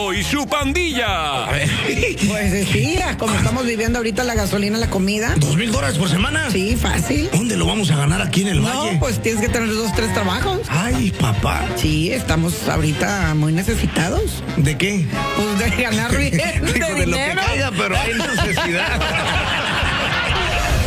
Casimiro y su pandilla. Pues sí, como estamos viviendo ahorita la gasolina, la comida. $2,000 por semana. Sí, fácil. ¿Dónde lo vamos a ganar aquí en el Valle? No, pues tienes que tener 2, 3 trabajos. Ay, papá. Sí, estamos ahorita muy necesitados. ¿De qué? Pues de ganar bien, de Digo, de lo que dinero. caiga, pero hay necesidad.